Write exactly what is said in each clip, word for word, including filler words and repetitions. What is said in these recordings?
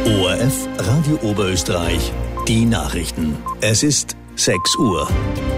O R F Radio Oberösterreich, die Nachrichten. Es ist sechs Uhr.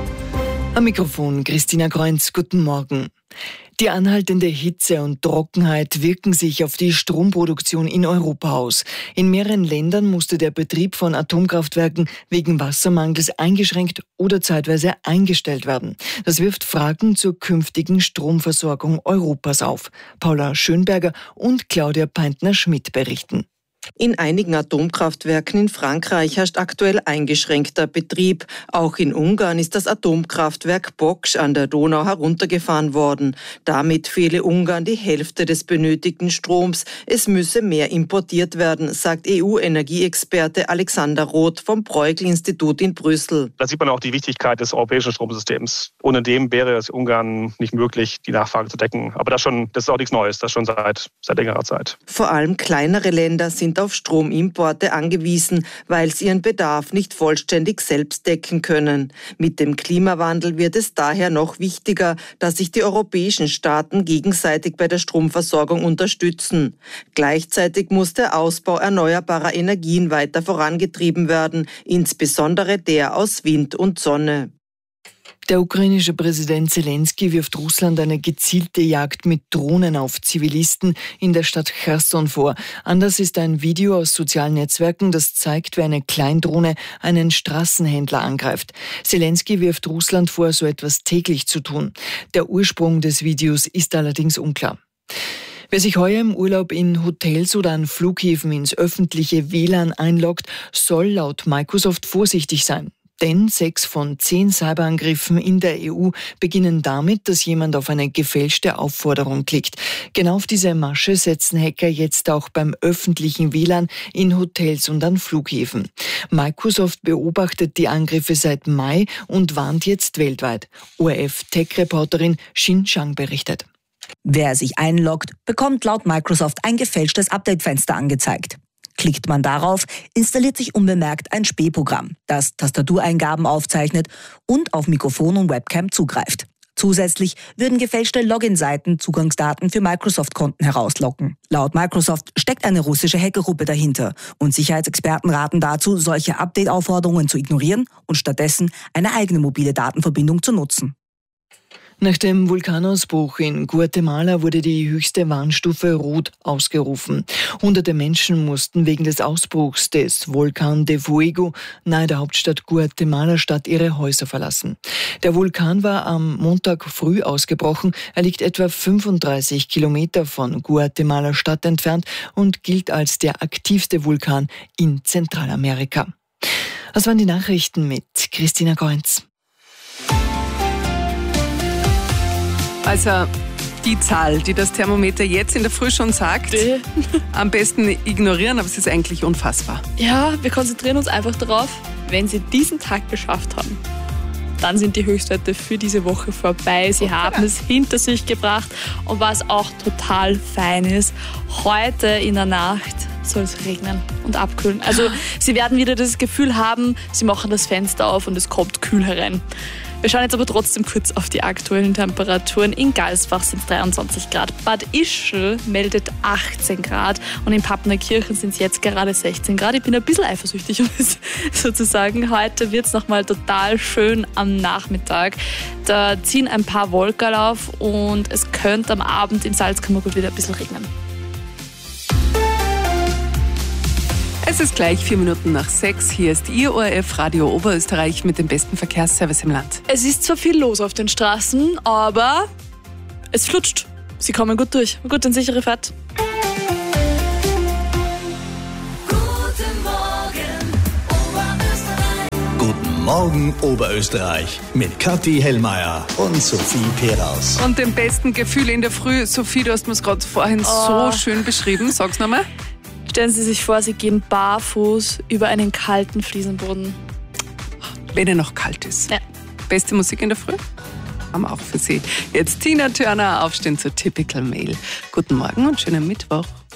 Am Mikrofon Christina Kreunz, guten Morgen. Die anhaltende Hitze und Trockenheit wirken sich auf die Stromproduktion in Europa aus. In mehreren Ländern musste der Betrieb von Atomkraftwerken wegen Wassermangels eingeschränkt oder zeitweise eingestellt werden. Das wirft Fragen zur künftigen Stromversorgung Europas auf. Paula Schönberger und Claudia Peintner-Schmidt berichten. In einigen Atomkraftwerken in Frankreich herrscht aktuell eingeschränkter Betrieb. Auch in Ungarn ist das Atomkraftwerk Bocs an der Donau heruntergefahren worden. Damit fehle Ungarn die Hälfte des benötigten Stroms. Es müsse mehr importiert werden, sagt E U-Energieexperte Alexander Roth vom Bruegel-Institut in Brüssel. Da sieht man auch die Wichtigkeit des europäischen Stromsystems. Ohne dem wäre es Ungarn nicht möglich, die Nachfrage zu decken. Aber das, schon, das ist auch nichts Neues, das schon seit, seit längerer Zeit. Vor allem kleinere Länder sind auf Stromimporte angewiesen, weil sie ihren Bedarf nicht vollständig selbst decken können. Mit dem Klimawandel wird es daher noch wichtiger, dass sich die europäischen Staaten gegenseitig bei der Stromversorgung unterstützen. Gleichzeitig muss der Ausbau erneuerbarer Energien weiter vorangetrieben werden, insbesondere der aus Wind und Sonne. Der ukrainische Präsident Zelensky wirft Russland eine gezielte Jagd mit Drohnen auf Zivilisten in der Stadt Cherson vor. Anders ist ein Video aus sozialen Netzwerken, das zeigt, wie eine Kleindrohne einen Straßenhändler angreift. Zelensky wirft Russland vor, so etwas täglich zu tun. Der Ursprung des Videos ist allerdings unklar. Wer sich heuer im Urlaub in Hotels oder an Flughäfen ins öffentliche W L A N einloggt, soll laut Microsoft vorsichtig sein. Denn sechs von zehn Cyberangriffen in der E U beginnen damit, dass jemand auf eine gefälschte Aufforderung klickt. Genau auf diese Masche setzen Hacker jetzt auch beim öffentlichen W L A N in Hotels und an Flughäfen. Microsoft beobachtet die Angriffe seit Mai und warnt jetzt weltweit. O R F-Tech-Reporterin Xin Zhang berichtet. Wer sich einloggt, bekommt laut Microsoft ein gefälschtes Update-Fenster angezeigt. Klickt man darauf, installiert sich unbemerkt ein Spähprogramm, das Tastatureingaben aufzeichnet und auf Mikrofon und Webcam zugreift. Zusätzlich würden gefälschte Login-Seiten Zugangsdaten für Microsoft-Konten herauslocken. Laut Microsoft steckt eine russische Hackergruppe dahinter und Sicherheitsexperten raten dazu, solche Update-Aufforderungen zu ignorieren und stattdessen eine eigene mobile Datenverbindung zu nutzen. Nach dem Vulkanausbruch in Guatemala wurde die höchste Warnstufe Rot ausgerufen. Hunderte Menschen mussten wegen des Ausbruchs des Volcán de Fuego nahe der Hauptstadt Guatemala-Stadt ihre Häuser verlassen. Der Vulkan war am Montag früh ausgebrochen. Er liegt etwa fünfunddreißig Kilometer von Guatemala-Stadt entfernt und gilt als der aktivste Vulkan in Zentralamerika. Das waren die Nachrichten mit Christina Kreunz. Also die Zahl, die das Thermometer jetzt in der Früh schon sagt, Die. am besten ignorieren, aber es ist eigentlich unfassbar. Ja, wir konzentrieren uns einfach darauf, wenn Sie diesen Tag geschafft haben, dann sind die Höchstwerte für diese Woche vorbei. Sie haben es hinter sich gebracht und was auch total fein ist, heute in der Nacht soll es regnen und abkühlen. Also Sie werden wieder das Gefühl haben, Sie machen das Fenster auf und es kommt kühl herein. Wir schauen jetzt aber trotzdem kurz auf die aktuellen Temperaturen. In Galsbach sind es dreiundzwanzig Grad, Bad Ischl meldet achtzehn Grad und in Pappnerkirchen sind es jetzt gerade sechzehn Grad. Ich bin ein bisschen eifersüchtig, um es sozusagen. Heute wird es nochmal total schön am Nachmittag. Da ziehen ein paar Wolken auf und es könnte am Abend in Salzkammergut wieder ein bisschen regnen. Es ist gleich vier Minuten nach sechs. Hier ist Ihr O R F Radio Oberösterreich mit dem besten Verkehrsservice im Land. Es ist zwar viel los auf den Straßen, aber es flutscht. Sie kommen gut durch. Gut und sichere Fahrt. Guten Morgen Oberösterreich mit Kathi Hellmeier und Sophie Peraus. Und dem besten Gefühl in der Früh. Sophie, du hast mir es gerade vorhin Oh. so schön beschrieben. Sag's nochmal. Stellen Sie sich vor, Sie gehen barfuß über einen kalten Fliesenboden. Wenn er noch kalt ist. Ja. Beste Musik in der Früh? Haben wir auch für Sie. Jetzt Tina Turner, aufstehen zur Typical Mail. Guten Morgen und schönen Mittwoch.